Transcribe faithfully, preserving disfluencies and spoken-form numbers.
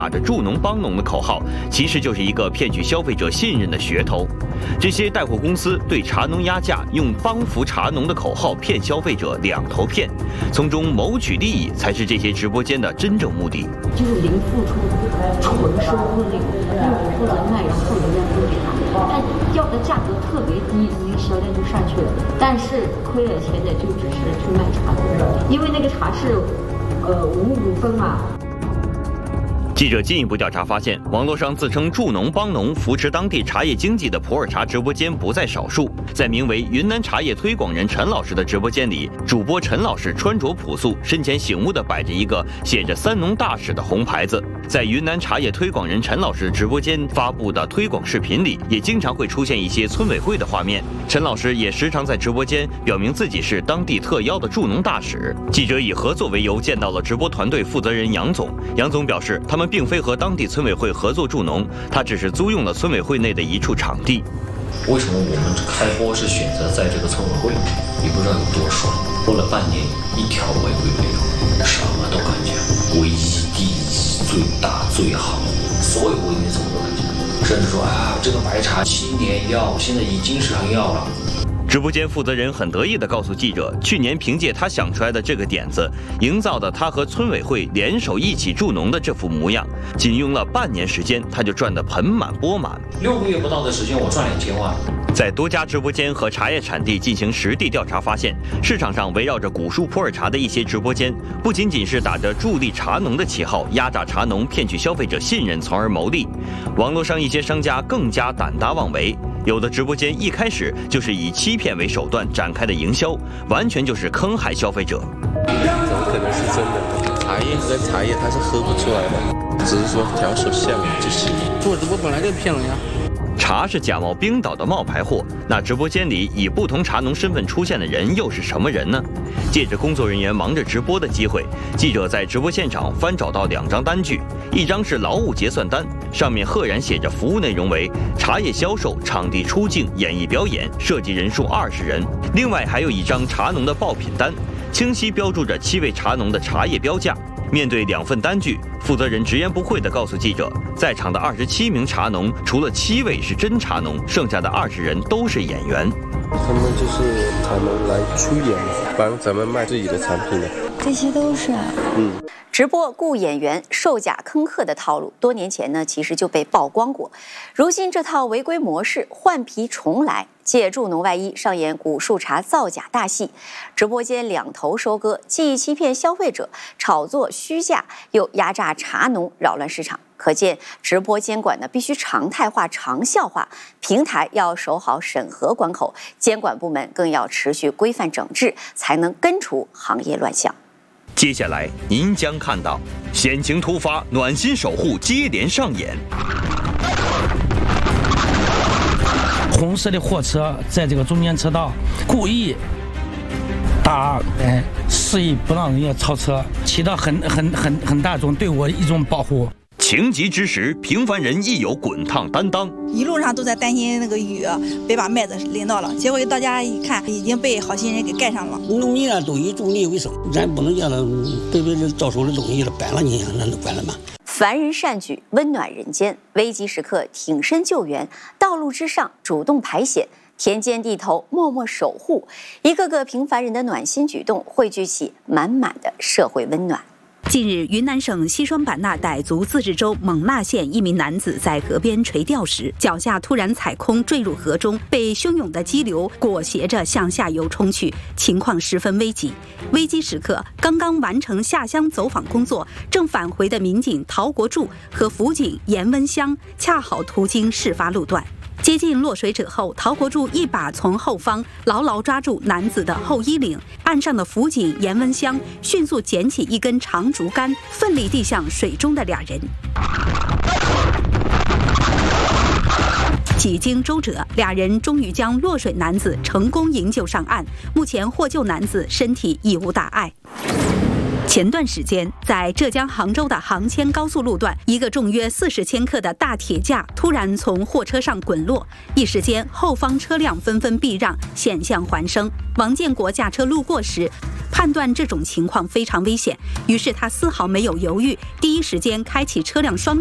打着助农帮农的口号，其实就是一个骗取消费者信任的噱头。这些带货公司对茶农压价，用帮扶茶农的口号骗消费者，两头骗，从中谋取利益才是这些直播间的真正目的。 就是零付出，纯收获那个，因为我负责卖，然后人家不给他，但要的价格特别低，那个销量就上去了。但是亏了钱的就只是去卖茶，因为那个茶是，呃，五五分嘛。 记者进一步调查发现，网络上自称助农帮农、扶持当地茶叶经济的普洱茶直播间不在少数。在名为“云南茶叶推广人陈老师”的直播间里，主播陈老师穿着朴素，身前醒目地摆着一个写着“三农大使”的红牌子。在云南茶叶推广人陈老师的直播间发布的推广视频里，也经常会出现一些村委会的画面。陈老师也时常在直播间表明自己是当地特邀的助农大使。记者以合作为由见到了直播团队负责人杨总，杨总表示，他们并非和当地村委会合作助农，他只是租用了村委会内的一处场地。 为什么我们开播是选择在这个村委会？你不知道有多爽，播了半年，一条违规内容，什么都敢讲，唯一、第一、最大、最好，所有违规什么都敢讲，甚至说啊，这个白茶七年要，现在已经是很要了。 直播间负责人很得意地告诉记者，去年凭借他想出来的这个点子，营造的他和村委会联手一起助农的这副模样，仅用了半年时间，他就赚得盆满钵满。 六个月不到的时间，我赚两千万。 在多家直播间和茶叶产地进行实地调查，发现市场上围绕着古树普洱茶的一些直播间，不仅仅是打着助力茶农的旗号，压榨茶农，骗取消费者信任，从而牟利。网络上一些商家更加胆大妄为。有的直播间一开始就是以欺骗为手段展开的营销，完全就是坑害消费者。 怎么可能是真的？茶叶和茶叶它是喝不出来的，只是说调手像就行。做直播本来就骗人呀。 茶是假冒冰岛的冒牌货，那直播间里以不同茶农身份出现的人又是什么人呢？借着工作人员忙着直播的机会，记者在直播现场翻找到两张单据，一张是劳务结算单，上面赫然写着服务内容为茶叶销售、场地出镜、演艺表演，涉及人数二十人；另外还有一张茶农的报品单，清晰标注着七位茶农的茶叶标价。面对两份单据，负责人直言不讳地告诉记者，在场的二十七名茶农，除了七位是真茶农，剩下的二十人都是演员。 他们就是茶农来出演，帮咱们卖自己的产品的。 这些都是嗯。 直播雇演员、售假坑客的套路，多年前呢其实就被曝光过。如今这套违规模式换皮重来，借助农外衣上演古树茶造假大戏，直播间两头收割，既欺骗消费者，炒作虚价，又压榨茶农，扰乱市场。可见直播监管呢必须常态化、长效化，平台要守好审核关口，监管部门更要持续规范整治，才能根除行业乱象。 接下来您将看到险情突发，暖心守护接连上演。 红色的货车在这个中间车道故意打人，示意不让人家超车，起到很很很很大种对我一种保护。 情急之时，平凡人亦有滚烫担当。 一路上都在担心那个雨别把麦子淋到了，结果到家一看，已经被好心人给盖上了。 农民啊都以种地为生，咱不能让他被被到手的东西了搬了，你想那能管了吗？ 凡人善举，温暖人间，危急时刻挺身救援，道路之上主动排险，田间地头默默守护，一个个平凡人的暖心举动，汇聚起满满的社会温暖。 近日，云南省西双版纳傣族自治州勐腊县一名男子在河边垂钓时，脚下突然踩空坠入河中，被汹涌的激流裹挟着向下游冲去，情况十分危急。危机时刻，刚刚完成下乡走访工作，正返回的民警陶国柱和辅警严文香恰好途经事发路段。接近落水者后，陶国柱一把从后方牢牢抓住男子的后衣领，岸上的辅警严文香迅速捡起一根长竹竿，奋力递向水中的俩人。几经周折，俩人终于将落水男子成功营救上岸，目前获救男子身体已无大碍。 前段时间，在浙江杭州的杭签高速路段，一个重约四十千克的大铁架突然从货车上滚落，一时间后方车辆纷纷避让，险象环生。王建国驾车路过时，判断这种情况非常危险，于是他丝毫没有犹豫，第一时间开启车辆双